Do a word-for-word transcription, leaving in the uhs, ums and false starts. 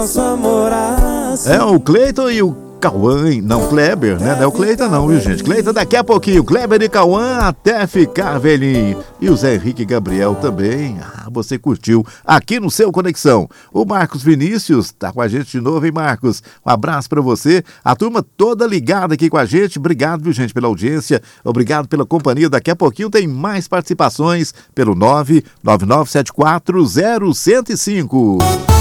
É o Cleiton e o Cauã, não, Kleber, né? Não é o Cleiton não, viu, gente? Cleiton daqui a pouquinho, Kleber e Cauã até ficar velhinho. E o Zé Henrique e Gabriel também. Ah, você curtiu aqui no seu Conexão. O Marcos Vinícius tá com a gente de novo, hein, Marcos? Um abraço pra você. A turma toda ligada aqui com a gente. Obrigado, viu, gente, pela audiência. Obrigado pela companhia. Daqui a pouquinho tem mais participações pelo nove nove nove sete quatro zero um zero cinco.